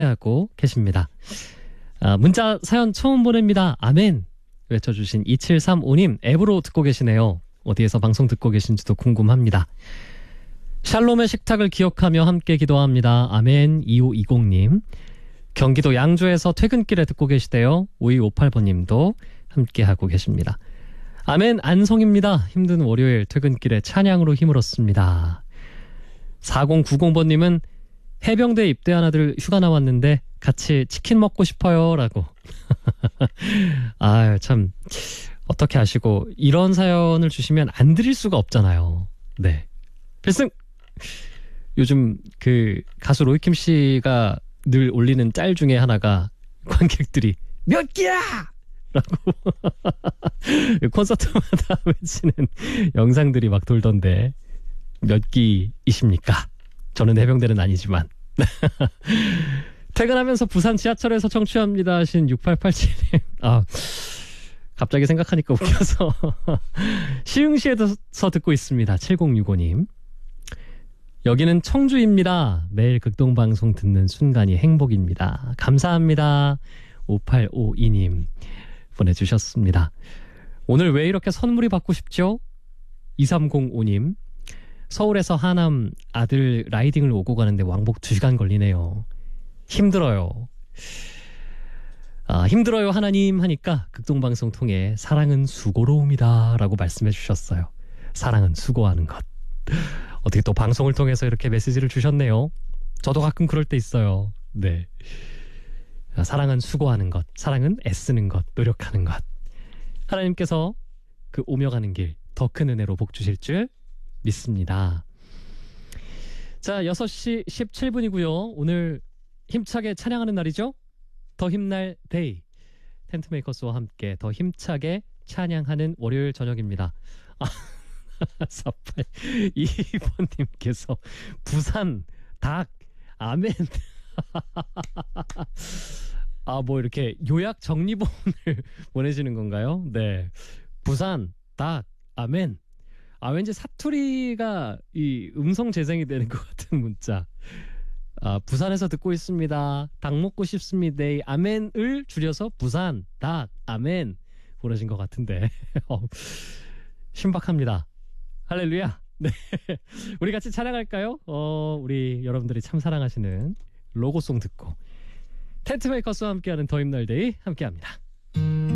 하고 계십니다. 문자 사연 처음 보냅니다. 아멘 외쳐주신 2735님 앱으로 듣고 계시네요. 어디에서 방송 듣고 계신지도 궁금합니다. 샬롬의 식탁을 기억하며 함께 기도합니다. 아멘. 2520님 경기도 양주에서 퇴근길에 듣고 계시대요. 5258번님도 함께하고 계십니다. 아멘. 안성입니다. 힘든 월요일 퇴근길에 찬양으로 힘을 얻습니다. 4090번님은 해병대 입대한 아들 휴가 나왔는데 같이 치킨 먹고 싶어요 라고. 아, 참 어떻게 아시고 이런 사연을 주시면 안 드릴 수가 없잖아요. 네, 필승. 요즘 그 가수 로이킴 씨가 늘 올리는 짤 중에 하나가 관객들이 몇 끼야! 라고 콘서트마다 외치는 영상들이 막 돌던데 몇 끼이십니까? 저는 해병대는 아니지만. 퇴근하면서 부산 지하철에서 청취합니다 하신 6887님. 갑자기 생각하니까 웃겨서. 시흥시에서 듣고 있습니다. 7065님. 여기는 청주입니다. 매일 극동방송 듣는 순간이 행복입니다. 감사합니다. 5852님 보내주셨습니다. 오늘 왜 이렇게 선물이 받고 싶죠? 2305님. 서울에서 하남 아들 라이딩을 오고 가는데 왕복 2시간 걸리네요. 힘들어요. 힘들어요 하나님 하니까 극동방송 통해 사랑은 수고로움이다 라고 말씀해 주셨어요. 사랑은 수고하는 것. 어떻게 또 방송을 통해서 이렇게 메시지를 주셨네요. 저도 가끔 그럴 때 있어요. 네, 사랑은 수고하는 것, 사랑은 애쓰는 것, 노력하는 것. 하나님께서 그 오며 가는 길 더 큰 은혜로 복 주실 줄 믿습니다. 자, 6시 17분이고요. 오늘 힘차게 찬양하는 날이죠. 더 힘날 데이. 텐트메이커스와 함께 더 힘차게 찬양하는 월요일 저녁입니다. 4822번님께서 부산 닭 아멘. 뭐 이렇게 요약 정리본을 보내시는 건가요? 네, 부산 닭 아멘. 왠지 사투리가 이 음성 재생이 되는 것 같은 문자. 부산에서 듣고 있습니다. 닭 먹고 싶습니다. 아멘을 줄여서 부산 닭 아멘 보내신 것 같은데. 신박합니다. 할렐루야. 네, 우리 같이 찬양할까요? 우리 여러분들이 참 사랑하시는 로고송 듣고 텐트메이커스와 함께하는 더 힘날 데이 함께합니다.